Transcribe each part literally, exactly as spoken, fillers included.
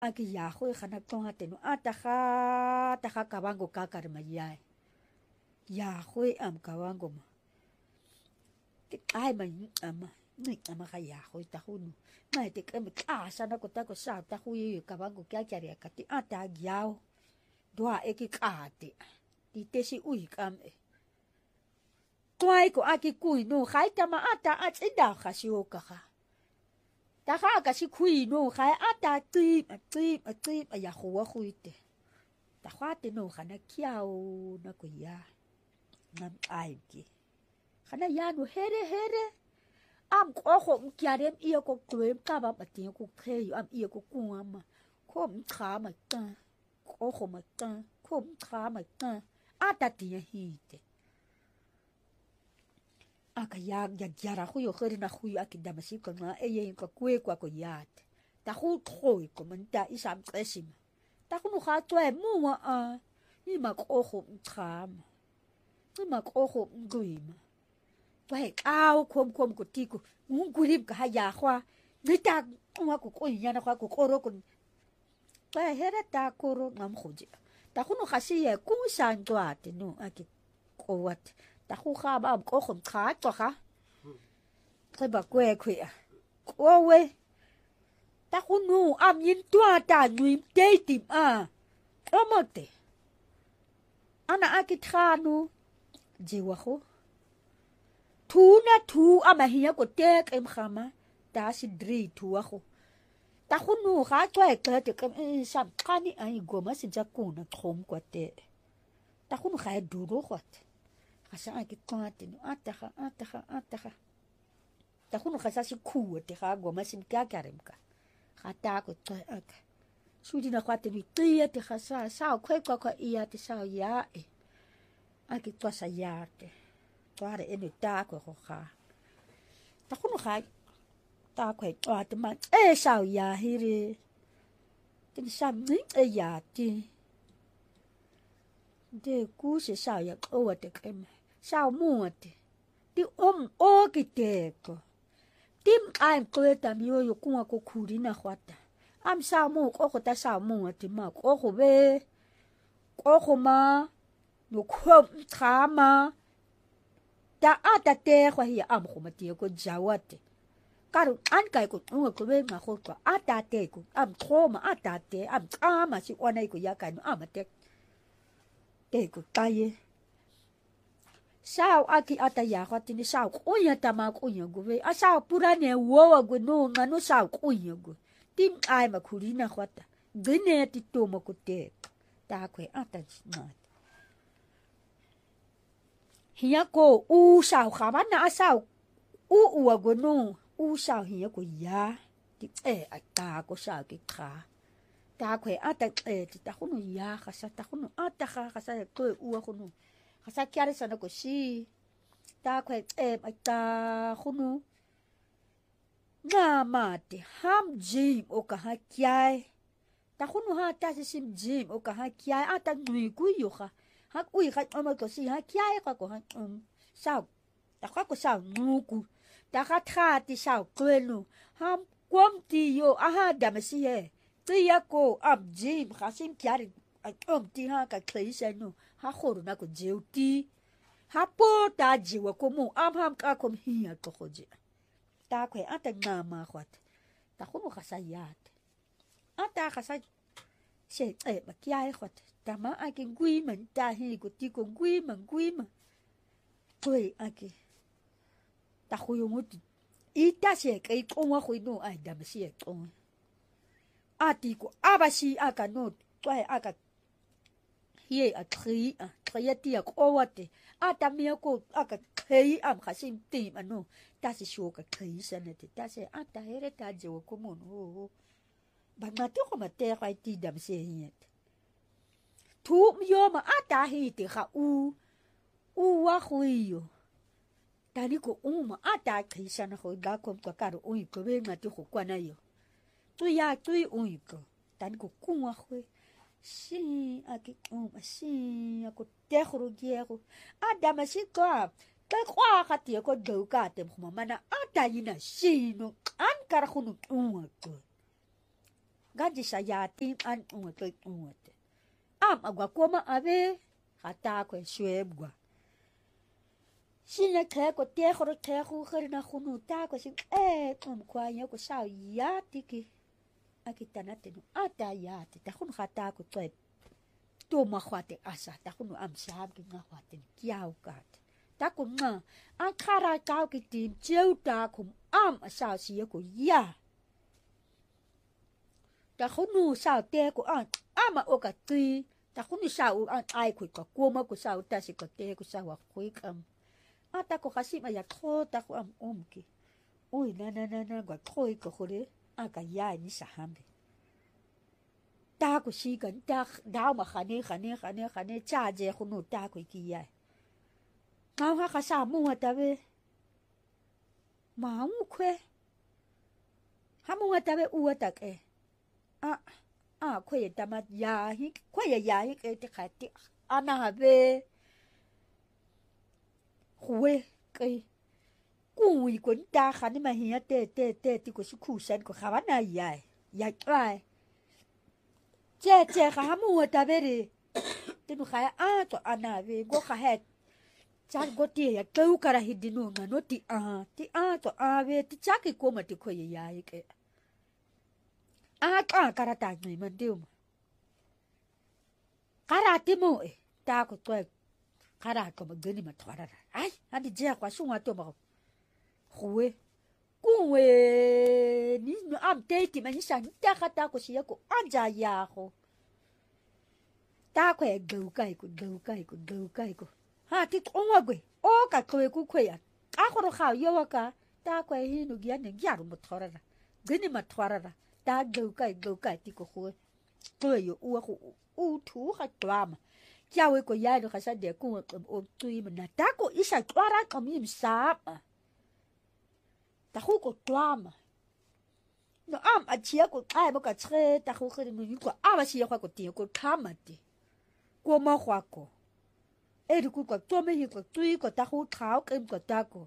aki yaho e khana tonga tenu ataka taka kawango kakar mayai yaho e am kawango ma te ai ma ama ni ama ka yaho ta hunu mai te kem ka sana ko ta ko sa ta hu e kawango kya kya re ka ti ata gyao doa e ki kate ti te si ui kam e kwai ko aki kui no khai ta ma ata a tsinda kha si o ka kha ta kha ka si kui no khai ata ti ti ti a ya ho wa hui te ta kha te no khana kiao na ko ya nam ai ki khana ya no here here am ko ho mkiarem iyo ko kwem ka ba ma ti ko khe am iyo ko ku ama ko mkha ma ta ko ho ma ta ko mkha ma ta ata ti hi te aka ya ya gyara hu yo kheri na hu ya ki damasi ko na e ye ko kwe kwa ko yat ta hu khoi ko manta isam tsesim ta hu no kha twe mu wa a ni ma ko ho mkham ni ma ko ho ngwima twe kaw khom khom ko ti ko ngurib ka ya khwa ni ta wa ko ko ya na khwa ko ko ro ko twe hera ta ko ro ngam khoji ta hu no khasi ye ku san twa te no aki ko wat ta khu kha ba ko khom kha to kha khai ba kwe khwe a ko we ta khu nu am yin tua ta nui te tim a omote ana akithanu je wa kho thu na thu ama hiya ko tek em khama ta si dri thu wa kho ta khu nu kha chwe ka te kam sam khani ai go ma si ja ku na khom ko te ta khu nu kha du ro khot khasa aki kwate no ataha ataha ataha ta khu nu khasa si khu te kha go ma sim ka karem ka khata ko twa aka sudi na kwate ni tia te khasa sa khwe kwa kwa ia te sa ya e aki twa sa ya te tware ene ta ko kho kha ta khu nu kha ta khwe twa te ma e sa ya hire te sam ni e ya ti de ku se sa ya o wa te kem sa mu te ti om o ki te ko tim ai ko ta mi yo ku ko khuri na khwata am sa mu ko ko ta sa mu te ma ko ko be ko ko ma no ko tha ma ta ata te khwa hi am ko ma ti ko jawate karu an kai ko ngo ko be ma ko ko ata te ko am tho ma ata te am ama si ona ko ya kai no am te te ko taye sao aki ata ya khati ni sao ko ya tama ko ya go ve a sao pura ne wo wa go no nga no sao ko ya go tim ai ma khurina khwata gene ti to mo ko te ta khwe ata na hiya ko u sao khama na sao u u wa go no u sao hiya ko ya ti e a ta ko sao ki kha ta khwe ata e ti ta khunu ya khasa ta khunu ata kha khasa ko u wa khunu khasa kyare sana ko si ta khwe e a ta khunu na ma ti ham jim o ka ha kyai ta khunu ha ta si sim jim o ka ha kyai ata ngui ku yo kha ha ui kha ma ko si ha kyai ka ko ha um sao ta kha ko sao ngu ku ta kha tha ti sao kwenu ham kwam ti yo a ha da ma si he ti ya ko ab jim kha sim kyare a om ti ha ka klei se no ha khoru na ko jeuti ha po ta jiwa ko mu am ham ka kom hi ya ko khoje ta khwe ata na ma khwat ta khu kha sa yat ata kha sa se e ma kyai khwat ta ma a ki gui man ta hi ko ti ko gui man gui ma toi a ki ta khu yo ngut i ta se ke ko wa khu no ai da ma si e ko a ti ko abasi aka no toi aka ye a tri a tri ti a ko wate a ta mi ko aka khei am khasim ti mano ta si sho ka khei sanete ta se a ta here ta je ko mon ho ba ma to ko ma te kai ti dam se hiet tu mi yo ma a ta hi ti kha u u wa khui yo ta ni ko u ma a ta khei sana ho ga ko ka ka ro u ko be ma ti ko kwa na yo tu ya tu u ko ta ni ko ku wa khui si aki um si ako tehro giero adama si ko ka kwa ka ti ko do ka te mo mana ata yina si no an kar khunu um ko gaji saya tim an ungot ungot am agwa koma ave hata ko shwebwa sina khe ko te khoro te khu khari na khunu ta ko sin e kum kwa yo ko sao ya tiki akitana te no ata ya te ta khunu hata ko tse to ma khwate asa ta khunu am sab ki nga khwate kiao kat ta ko nga an khara kao ki tim cheu ta khum am asa si ko ya ta khunu sao te ko an ama o ka ti ta khunu sao an ai ko ko ko ma ko sao ta si ko te ko sao ko kam ata ko kasi ma ya tho ta ko am omki oi na na na na ko thoi ko khore aka ya ni sa hambe ta ko si kan ta da ma khane khane khane khane cha je khunu ta ko ki ya ma ha ka sa mu ta be ma u kwe ha mu ta be u ta ke a a kwe ta ma ya hi kwe ya ya hi ke te khati ana be huê cây cùi quấn ta khá nên mà hiến tê tê tê thì có sự khủ sân của khá bát này dài dài ai chè chè khá mua ta về đi thì nó khá à cho anh à về có khá hết chắc có tiền ya câu cả hết đi nó mà nó thì à thì à cho à về thì chắc cái cô mà thì khơi dài cái à à cả ta này mình tiêu mà cả thì mua ta có tôi khara ko magani ma twara ai andi je kwa shunwa to ma huwe kuwe ni no am teti ma ni san ta khata ko siya ko anja ya ko ta ko e gau kai ko gau kai ko gau kai ko ha ti onwa gwe o ka ko ku kwe ya a ko ro kha yo ka ta ko e hinu gya ne gya ro ma twara gani ma twara ta gau kai gau kai ti ko huwe ko yo u ko u tu ha twama Yawe ko ya do khasa de ku o tui mana ta ko isa twara ko mi sa ta khu ko twama no am a chia ko ai ba ka tre ta khu khri no ko a ba sia ko ti ko khama ti ko ma khwa ko e ri ku ko to me hi ko tui ko ta khu thao kem ko ta ko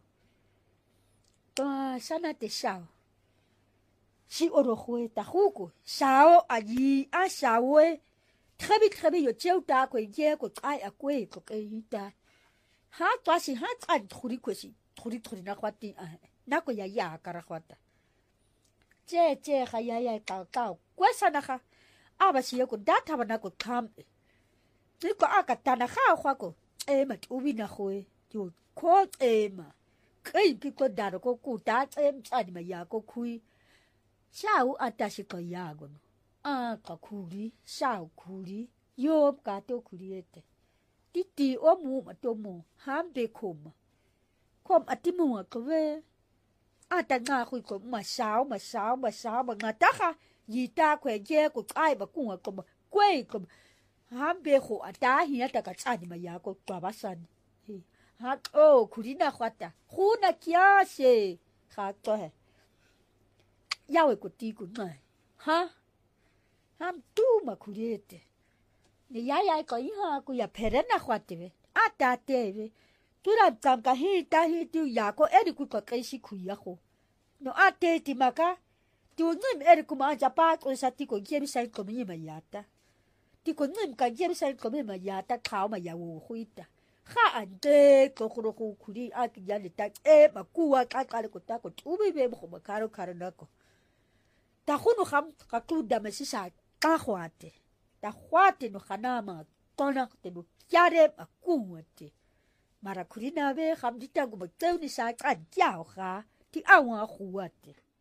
ta sana te sao si oro khwe ta khu ko sao a yi a sao e très vite très vite yo cheu ta ko ye ko ai a ko ko ke hita ha twa si ha tsan thuri ko si thuri thuri na khwati a na ko ya ya ka ra khwata che che ga ya ya ka ka ko sa na ga a ba si ko data ba na ko tham ni ko a ka ta na ga khwa ko e ma tu bi na khwe yo ko e ma kai ki ko da ko ku ta em tsani ma ya ko khui sha u a ta si ko ya go a ka khuri sao khuri yob ka to khuri ete ti ti o mu ma to mu ham de khom khom ati mu ka ve a ta nga khu ko ma sao ma sao ma sao ma nga ta kha yi ta khwe je ko ai ba ku ko kwe ko ham be khu ata hi ta ka tsani ma ya ko kwa ba san ha o khuri na khwata khu na kya se kha to he ya we ko ti ku nai ha ham tu ma khuriete ni ya ya ko iha ku ya perena khwate ve ata teve tu ra tsam ka hi ta hi tu ya ko eri ku ka kai si khu ya ko no ate ti maka tu nim eri ku ma ja pa ko sa ti ko ge sai ko mi ma ya ta ti ko nim ka ge sai ko mi ma ya ta khao ma ya wo huita kha an de ko khuro ku khuri a ki ya le ta e ma ku wa ka ka le ko ta ko tu bi be mo ma karo karo na ko ta khunu kham ka tu da ma si sa ta khwate ta khwate no khanama tona te no kyare akuwate mara kurina be kham dita go ba teu ni sa ka jao kha ti awa khuwate